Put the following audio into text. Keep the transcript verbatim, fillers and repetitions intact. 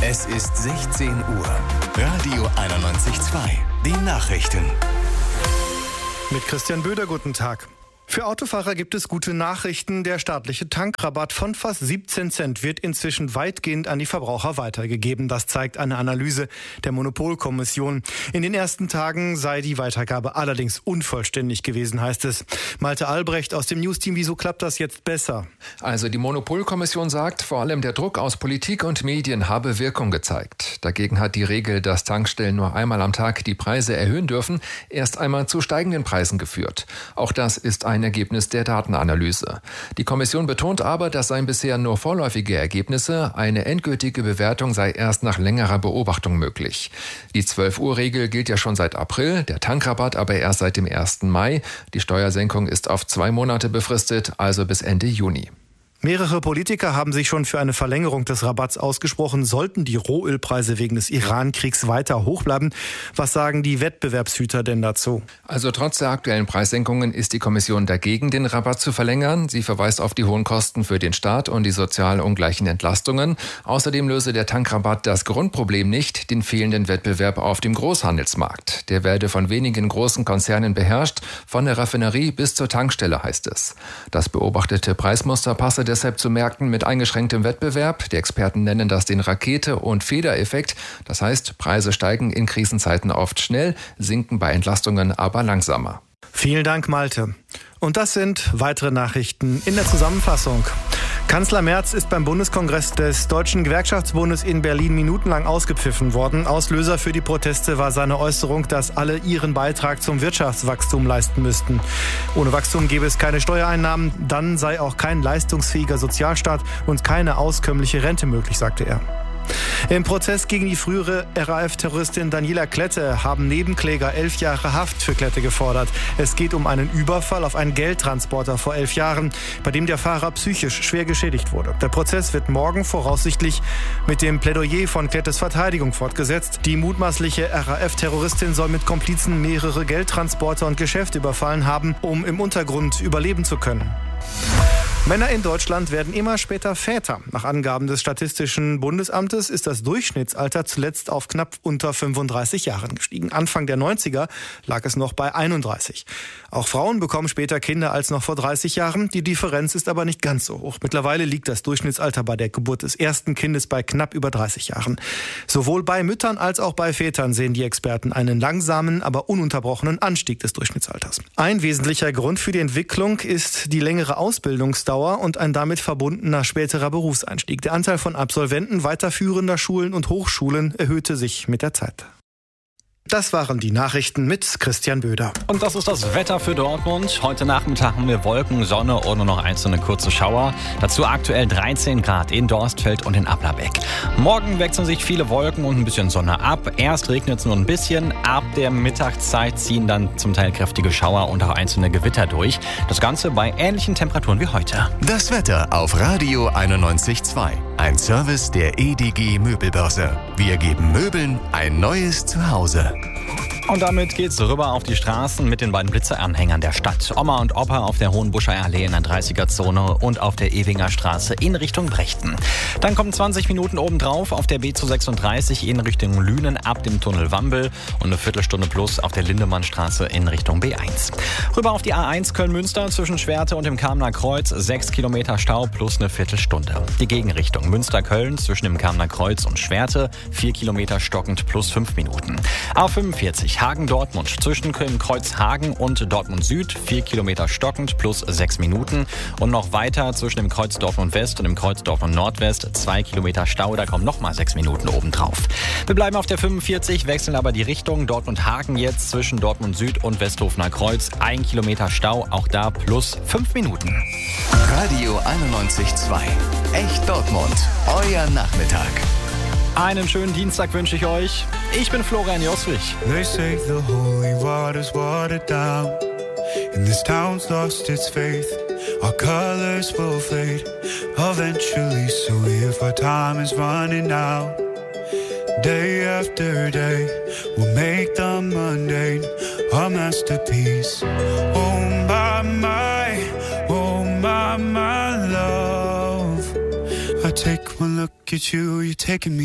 Es ist sechzehn Uhr. Radio einundneunzig Komma zwei. Die Nachrichten. Mit Christian Böder, guten Tag. Für Autofahrer gibt es gute Nachrichten. Der staatliche Tankrabatt von fast siebzehn Cent wird inzwischen weitgehend an die Verbraucher weitergegeben. Das zeigt eine Analyse der Monopolkommission. In den ersten Tagen sei die Weitergabe allerdings unvollständig gewesen, heißt es. Malte Albrecht aus dem Newsteam, wieso klappt das jetzt besser? Also die Monopolkommission sagt, vor allem der Druck aus Politik und Medien habe Wirkung gezeigt. Dagegen hat die Regel, dass Tankstellen nur einmal am Tag die Preise erhöhen dürfen, erst einmal zu steigenden Preisen geführt. Auch das ist ein Ergebnis der Datenanalyse. Die Kommission betont aber, das seien bisher nur vorläufige Ergebnisse. Eine endgültige Bewertung sei erst nach längerer Beobachtung möglich. Die zwölf Uhr Regel gilt ja schon seit April, der Tankrabatt aber erst seit dem ersten Mai. Die Steuersenkung ist auf zwei Monate befristet, also bis Ende Juni. Mehrere Politiker haben sich schon für eine Verlängerung des Rabatts ausgesprochen, sollten die Rohölpreise wegen des Iran-Kriegs weiter hoch bleiben. Was sagen die Wettbewerbshüter denn dazu? Also trotz der aktuellen Preissenkungen ist die Kommission dagegen, den Rabatt zu verlängern. Sie verweist auf die hohen Kosten für den Staat und die sozial ungleichen Entlastungen. Außerdem löse der Tankrabatt das Grundproblem nicht, den fehlenden Wettbewerb auf dem Großhandelsmarkt. Der werde von wenigen großen Konzernen beherrscht, von der Raffinerie bis zur Tankstelle, heißt es. Das beobachtete Preismuster passe deshalb zu Märkten mit eingeschränktem Wettbewerb. Die Experten nennen das den Rakete- und Federeffekt. Das heißt, Preise steigen in Krisenzeiten oft schnell, sinken bei Entlastungen aber langsamer. Vielen Dank, Malte. Und das sind weitere Nachrichten in der Zusammenfassung. Kanzler Merz ist beim Bundeskongress des Deutschen Gewerkschaftsbundes in Berlin minutenlang ausgepfiffen worden. Auslöser für die Proteste war seine Äußerung, dass alle ihren Beitrag zum Wirtschaftswachstum leisten müssten. Ohne Wachstum gäbe es keine Steuereinnahmen, dann sei auch kein leistungsfähiger Sozialstaat und keine auskömmliche Rente möglich, sagte er. Im Prozess gegen die frühere R A F-Terroristin Daniela Klette haben Nebenkläger elf Jahre Haft für Klette gefordert. Es geht um einen Überfall auf einen Geldtransporter vor elf Jahren, bei dem der Fahrer psychisch schwer geschädigt wurde. Der Prozess wird morgen voraussichtlich mit dem Plädoyer von Klettes Verteidigung fortgesetzt. Die mutmaßliche R A F-Terroristin soll mit Komplizen mehrere Geldtransporter und Geschäfte überfallen haben, um im Untergrund überleben zu können. Männer in Deutschland werden immer später Väter. Nach Angaben des Statistischen Bundesamtes ist das Durchschnittsalter zuletzt auf knapp unter fünfunddreißig Jahren gestiegen. Anfang der neunziger lag es noch bei einunddreißig. Auch Frauen bekommen später Kinder als noch vor dreißig Jahren. Die Differenz ist aber nicht ganz so hoch. Mittlerweile liegt das Durchschnittsalter bei der Geburt des ersten Kindes bei knapp über dreißig Jahren. Sowohl bei Müttern als auch bei Vätern sehen die Experten einen langsamen, aber ununterbrochenen Anstieg des Durchschnittsalters. Ein wesentlicher Grund für die Entwicklung ist die längere Ausbildungsdauer und ein damit verbundener späterer Berufseinstieg. Der Anteil von Absolventen weiterführender Schulen und Hochschulen erhöhte sich mit der Zeit. Das waren die Nachrichten mit Christian Böder. Und das ist das Wetter für Dortmund. Heute Nachmittag haben wir Wolken, Sonne und nur noch einzelne kurze Schauer. Dazu aktuell dreizehn Grad in Dorstfeld und in Applerbeck. Morgen wechseln sich viele Wolken und ein bisschen Sonne ab. Erst regnet es nur ein bisschen. Ab der Mittagszeit ziehen dann zum Teil kräftige Schauer und auch einzelne Gewitter durch. Das Ganze bei ähnlichen Temperaturen wie heute. Das Wetter auf Radio einundneunzig Komma zwei. Ein Service der E D G Möbelbörse. Wir geben Möbeln ein neues Zuhause. Und damit geht's rüber auf die Straßen mit den beiden Blitzeranhängern der Stadt. Oma und Opa auf der Hohenbuscher Allee in der dreißiger-Zone und auf der Ewinger Straße in Richtung Brechten. Dann kommen zwanzig Minuten obendrauf auf der B zweihundertsechsunddreißig in Richtung Lünen ab dem Tunnel Wambel und eine Viertelstunde plus auf der Lindemannstraße in Richtung B eins. Rüber auf die A eins Köln-Münster zwischen Schwerte und dem Kamener Kreuz, sechs Kilometer Stau plus eine Viertelstunde. Die Gegenrichtung Münster-Köln zwischen dem Kamener Kreuz und Schwerte, vier Kilometer stockend plus fünf Minuten. A fünfundvierzig Hagen-Dortmund zwischen Kreuz Hagen und Dortmund Süd, vier Kilometer stockend plus sechs Minuten. Und noch weiter zwischen dem Kreuz Dortmund West und dem Kreuz Dortmund Nordwest, zwei Kilometer Stau, da kommen nochmal sechs Minuten obendrauf. Wir bleiben auf der fünfundvierzig, wechseln aber die Richtung. Dortmund Hagen jetzt zwischen Dortmund Süd und Westhofener Kreuz, ein Kilometer Stau, auch da plus fünf Minuten. Radio einundneunzig Komma zwei. Echt Dortmund. Euer Nachmittag. Einen schönen Dienstag wünsche ich euch. Ich bin Florian Joswig. They say the holy water's watered down, and this town's lost its faith. Our colors will fade eventually, so if our time is running out, day after day, we'll make the mundane a masterpiece. Oh my, my, oh my, my love. I take one look at you, you're taking me